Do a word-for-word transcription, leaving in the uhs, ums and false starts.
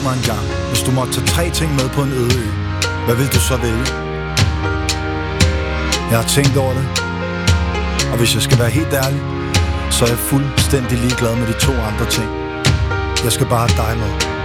mig en gang, hvis du måtte tage tre ting med på en øde ø, hvad vil du så vælge? Jeg har tænkt over det, og hvis jeg skal være helt ærlig, så er jeg fuldstændig ligeglad med de to andre ting. Jeg skal bare have dig med.